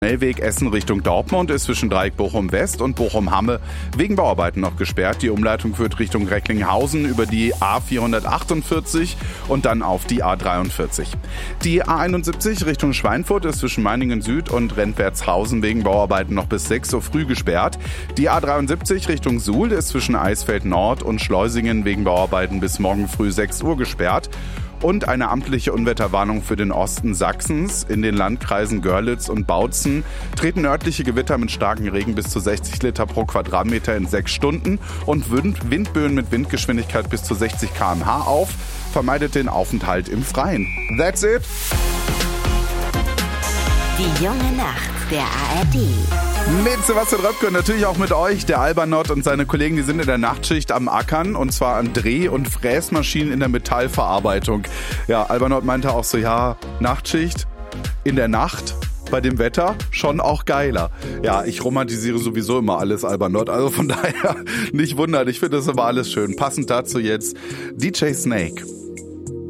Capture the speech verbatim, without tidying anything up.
Schnellweg Essen Richtung Dortmund ist zwischen Dreieck Bochum West und Bochum-Hamme wegen Bauarbeiten noch gesperrt. Die Umleitung führt Richtung Recklinghausen über die A vierhundertachtundvierzig und dann auf die A dreiundvierzig. Die A einundsiebzig Richtung Schweinfurt ist zwischen Meiningen Süd und Rentwertshausen wegen Bauarbeiten noch bis sechs Uhr früh gesperrt. Die A dreiundsiebzig Richtung Suhl ist zwischen Eisfeld Nord und Schleusingen wegen Bauarbeiten bis morgen früh sechs Uhr gesperrt. Und eine amtliche Unwetterwarnung für den Osten Sachsens. In den Landkreisen Görlitz und Bautzen treten nördliche Gewitter mit starkem Regen bis zu sechzig Liter pro Quadratmeter in sechs Stunden und Windböen mit Windgeschwindigkeit bis zu sechzig Kilometer pro Stunde auf. Vermeidet den Aufenthalt im Freien. That's it. Die junge Nacht der A R D. Mit Sebastian Röpke und natürlich auch mit euch. Der Albernott und seine Kollegen, die sind in der Nachtschicht am Ackern und zwar an Dreh- und Fräsmaschinen in der Metallverarbeitung. Ja, Albernott meinte auch so, ja, Nachtschicht in der Nacht bei dem Wetter schon auch geiler. Ja, ich romantisiere sowieso immer alles, Albernott, also von daher nicht wundern. Ich finde das immer alles schön. Passend dazu jetzt D J Snake.